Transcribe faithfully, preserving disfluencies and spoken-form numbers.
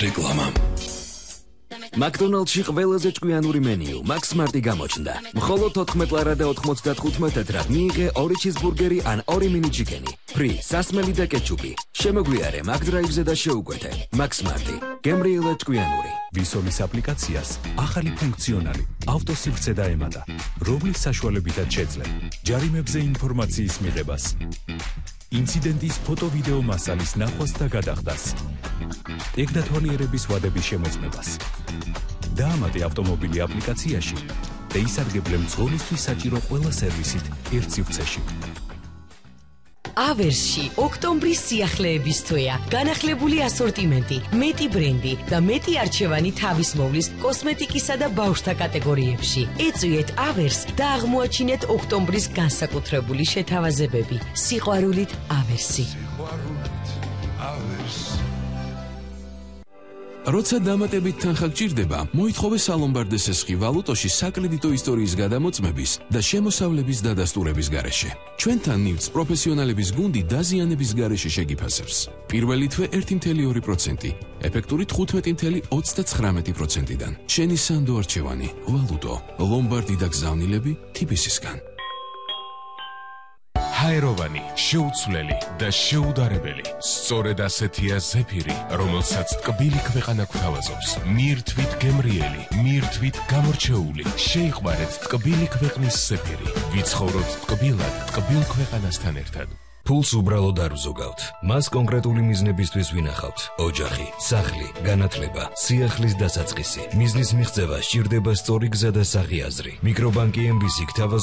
რეკლამა. McDonald's-ში ყველაზე ჭკვიანური მენიუ Max Smart-ი გამოჩნდა. მხოლოდ ოთხმეტ ლარა და ოთხმოცდათხუთმეტ ეტრად მიიღე ორი ჩიზბურგერი ან ორი მინი ჩიკენი. ფრი, სასმელი და კეჩუპი. შემოგვიარე McDrive-ზე და შეუკვეთე. Max Smart-ი. გემრიელად ჭკვიანური. ვისოლის აპლიკაციას ახალი ფუნქციონალი ავტოსივრცე დაემატა, რომლის საშუალებითაც შეძლებ ჯარიმებზე ინფორმაციის მიღებას, ინციდენტის ფოტო-ვიდეო მასალის ნახვას და გადახდას, ტექნათვალიერების ვადების შემოწმებას. დაამატე ავტომობილი აპლიკაციაში და ისარგებლე მძღოლისთვის საჭირო ყველა სერვისით ერთ სივრცეში. ავერსში ოქტომბრის სიახლეების თვეა. განახლებული ასორტიმენტი, მეტი ბრენდი და მეტი არჩევანი თავისმოვლის კოსმეტიკისა და ბავშვთა კატეგორიებში. ეწვიეთ ავერს და აღმოაჩინეთ ოქტომბრის განსაკუთრებული შეთავაზებები. სიყვარულით ავერსი. როცა დამატებით თანხა გჭირდება, მოითხოვე სალომბარდეს ესხი ვალუტოში საკრედიტო ისტორიის გადამოწმების და შემოსავლების დადასტურების გარეშე. ჩვენთან ნივთს პროფესიონალების გუნდი დაზიანების გარეშე შეგიფასებს. პირველი თვე ერთი კoma ორი პროცენტი, ეფექტური თხუთმეტი კoma ოცდაცხრამეტი პროცენტიდან. შენი სანდო არჩევანი, ვალუტო, ლომბარდი და გზავნილები თი ბი ეს-ისგან. ჰაეროვანი, შეუცვლელი და შეუდარებელი. სწორედ ასეთია ზეფირი, რომელსაც ტკბილი ქვეყანა გვთავაზობს. მირთვით გემრიელი, მირთვით გამორჩეული. შეიყვარეთ ტკბილი ქვეყნის ზეფირი. ვიცხოვროთ ტკბილად, ტკბილ ქვეყანასთან ერთად. ფულს უბრალოდ არ ვზოგავთ. მას კონკრეტული მიზნებისთვის ვინახავთ. ოჯახი, სახლი, განათლება, სიახლის დასაწყისი. მიზნის მიღწევა სჭირდება სწორი გზა და საღი აზრი. მიკრობანკი ემ ბი სი გთავაზობს